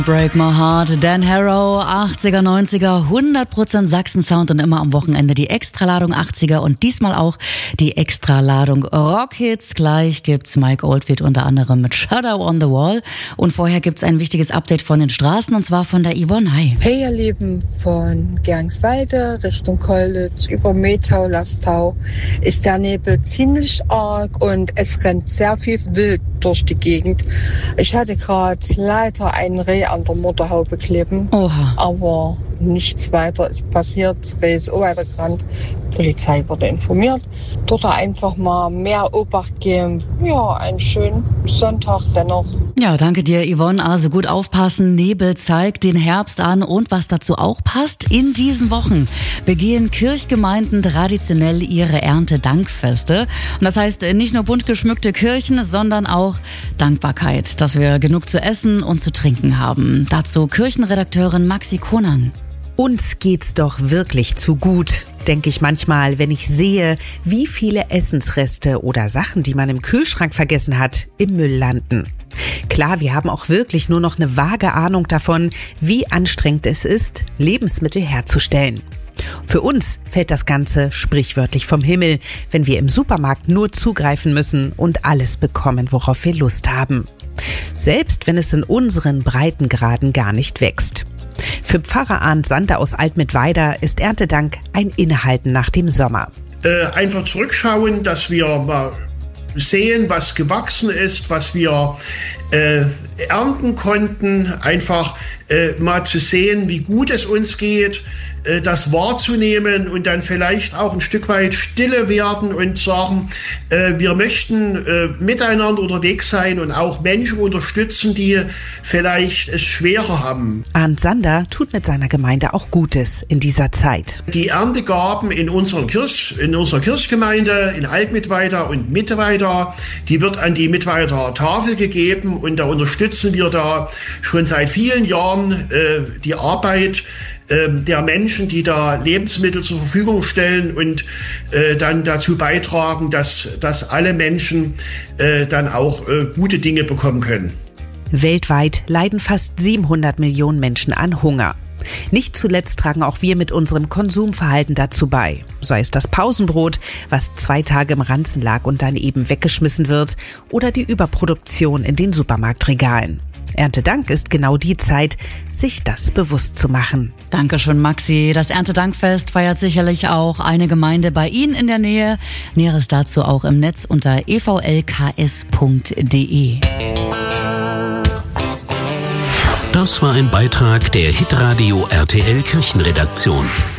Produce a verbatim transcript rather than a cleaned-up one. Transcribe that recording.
Break My Heart, Dan Harrow, achtziger, neunziger, hundert Prozent Sachsen-Sound und immer am Wochenende die Extraladung achtziger und diesmal auch die Extraladung Rockhits. Gleich gibt's Mike Oldfield unter anderem mit Shadow on the Wall und vorher gibt's ein wichtiges Update von den Straßen und zwar von der Yvonne. Hi. Hey ihr Lieben, von Gernswalde Richtung Kollitz über Metau, Lastau ist der Nebel ziemlich arg und es rennt sehr viel Wild durch die Gegend. Ich hatte gerade leider einen Reh an der Motorhaube kleben. Oha. Aber nichts weiter ist passiert. Das Reh ist auch weitergerannt. Die Polizei wurde informiert. Dort einfach mal mehr Obacht geben. Ja, einen schönen Sonntag dennoch. Ja, danke dir, Yvonne. Also gut aufpassen. Nebel zeigt den Herbst an und was dazu auch passt. In diesen Wochen begehen Kirchgemeinden traditionell ihre Erntedankfeste. Und das heißt nicht nur bunt geschmückte Kirchen, sondern auch Dankbarkeit, dass wir genug zu essen und zu trinken haben. Dazu Kirchenredakteurin Maxi Konan. Uns geht's doch wirklich zu gut, denke ich manchmal, wenn ich sehe, wie viele Essensreste oder Sachen, die man im Kühlschrank vergessen hat, im Müll landen. Klar, wir haben auch wirklich nur noch eine vage Ahnung davon, wie anstrengend es ist, Lebensmittel herzustellen. Für uns fällt das Ganze sprichwörtlich vom Himmel, wenn wir im Supermarkt nur zugreifen müssen und alles bekommen, worauf wir Lust haben. Selbst wenn es in unseren Breitengraden gar nicht wächst. Für Pfarrer Arndt Sander aus Altmittweida ist Erntedank ein Innehalten nach dem Sommer. Äh, einfach zurückschauen, dass wir mal sehen, was gewachsen ist, was wir äh, ernten konnten, einfach äh, mal zu sehen, wie gut es uns geht, äh, das wahrzunehmen und dann vielleicht auch ein Stück weit stille werden und sagen, äh, wir möchten äh, miteinander unterwegs sein und auch Menschen unterstützen, die vielleicht es schwerer haben. Arndt Sander tut mit seiner Gemeinde auch Gutes in dieser Zeit. Die Erntegaben in, unseren Kirch, in unserer Kirchgemeinde in Altmittweida und Mittweida, die wird an die Mittweider Tafel gegeben und da unterstützen wir da schon seit vielen Jahren äh, die Arbeit äh, der Menschen, die da Lebensmittel zur Verfügung stellen und äh, dann dazu beitragen, dass, dass alle Menschen äh, dann auch äh, gute Dinge bekommen können. Weltweit leiden fast siebenhundert Millionen Menschen an Hunger. Nicht zuletzt tragen auch wir mit unserem Konsumverhalten dazu bei. Sei es das Pausenbrot, was zwei Tage im Ranzen lag und dann eben weggeschmissen wird, oder die Überproduktion in den Supermarktregalen. Erntedank ist genau die Zeit, sich das bewusst zu machen. Dankeschön, Maxi. Das Erntedankfest feiert sicherlich auch eine Gemeinde bei Ihnen in der Nähe. Näheres dazu auch im Netz unter e v l k s punkt d e. Das war ein Beitrag der Hitradio R T L Kirchenredaktion.